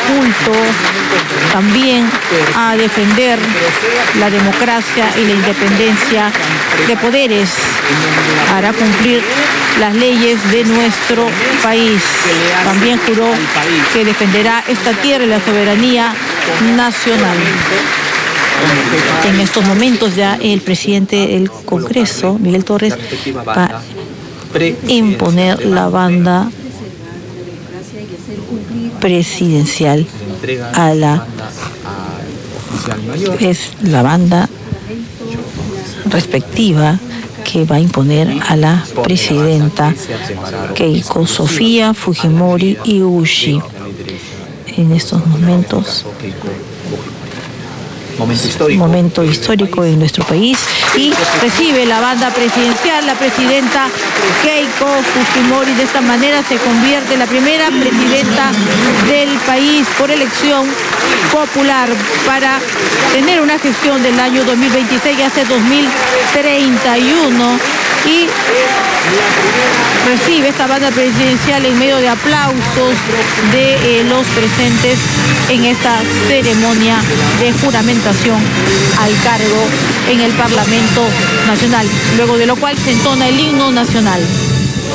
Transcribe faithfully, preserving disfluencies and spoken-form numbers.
culto también a defender la democracia y la independencia de poderes. Hará cumplir las leyes de nuestro país. También juró que defenderá esta tierra y la soberanía nacional. En estos momentos ya el presidente del Congreso, Miguel Torres, va a imponer la banda presidencial a la es la banda respectiva que va a imponer a la presidenta Keiko Sofía Fujimori Ibushi. En estos momentos, Momento histórico. momento histórico en nuestro país, y recibe la banda presidencial la presidenta Keiko Fujimori. De esta manera se convierte en la primera presidenta del país por elección popular para tener una gestión del año dos mil veintiséis hasta dos mil treinta y uno, y recibe esta banda presidencial en medio de aplausos de eh, los presentes en esta ceremonia de juramentación al cargo en el Parlamento Nacional, luego de lo cual se entona el himno nacional.